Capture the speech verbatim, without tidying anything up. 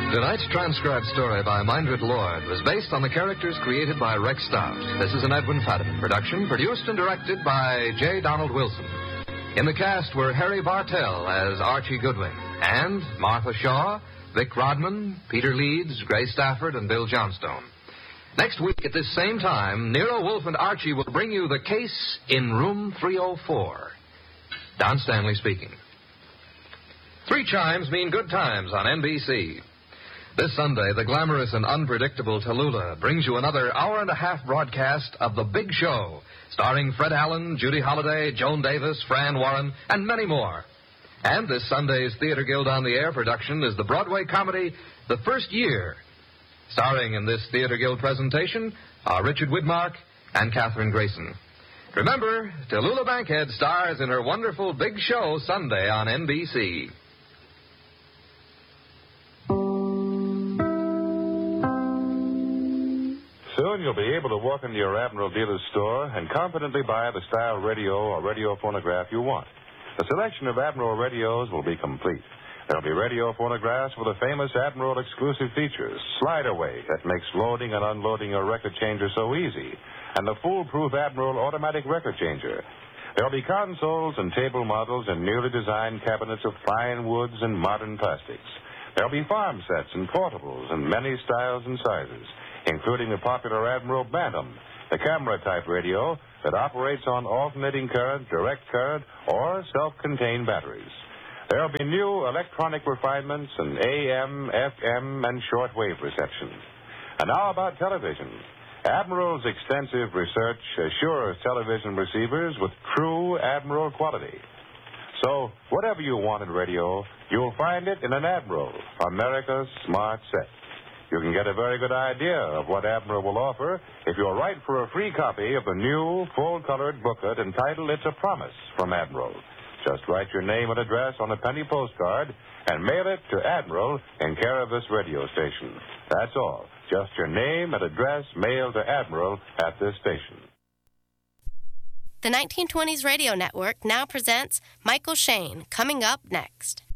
Tonight's transcribed story by Mindred Lord was based on the characters created by Rex Stout. This is an Edwin Fadiman production, produced and directed by J. Donald Wilson. In the cast were Harry Bartell as Archie Goodwin, and Martha Shaw, Vic Rodman, Peter Leeds, Gray Stafford, and Bill Johnstone. Next week at this same time, Nero Wolfe and Archie will bring you the case in room three oh four. Don Stanley speaking. Three chimes mean good times on N B C. This Sunday, the glamorous and unpredictable Tallulah brings you another hour and a half broadcast of The Big Show, starring Fred Allen, Judy Holliday, Joan Davis, Fran Warren, and many more. And this Sunday's Theater Guild on the Air production is the Broadway comedy The First Year. Starring in this Theater Guild presentation are Richard Widmark and Katherine Grayson. Remember, Tallulah Bankhead stars in her wonderful Big Show Sunday on N B C. Soon you'll be able to walk into your Admiral dealer's store and confidently buy the style radio or radio phonograph you want. The selection of Admiral radios will be complete. There'll be radio phonographs with the famous Admiral exclusive features, slide away that makes loading and unloading your record changer so easy, and the foolproof Admiral automatic record changer. There'll be consoles and table models and newly designed cabinets of fine woods and modern plastics. There'll be farm sets and portables in many styles and sizes, including the popular Admiral Bantam, the camera-type radio that operates on alternating current, direct current, or self-contained batteries. There'll be new electronic refinements and A M, F M, and shortwave reception. And now about television. Admiral's extensive research assures television receivers with true Admiral quality. So, whatever you want in radio, you'll find it in an Admiral, America's smart set. You can get a very good idea of what Admiral will offer if you'll write for a free copy of the new, full-colored booklet entitled It's a Promise from Admiral. Just write your name and address on a penny postcard and mail it to Admiral in care of this radio station. That's all. Just your name and address mailed to Admiral at this station. The nineteen twenties Radio Network now presents Michael Shayne, coming up next.